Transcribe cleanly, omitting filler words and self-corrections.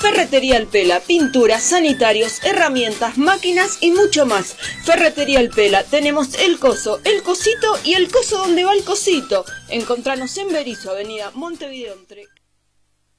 Ferretería El Pela, pinturas, sanitarios, herramientas, máquinas y mucho más. Ferretería El Pela, tenemos el coso, el cosito y el coso donde va el cosito. Encontranos en Berizo, avenida Montevideo entre